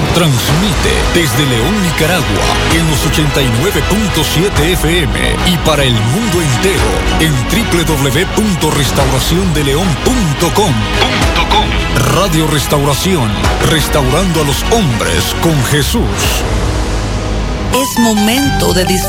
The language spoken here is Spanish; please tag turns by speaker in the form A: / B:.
A: Transmite desde León, Nicaragua, en los 89.7 FM y para el mundo entero en www.restauraciondeleon.com. Radio Restauración, restaurando a los hombres con Jesús.
B: Es momento de disfrutar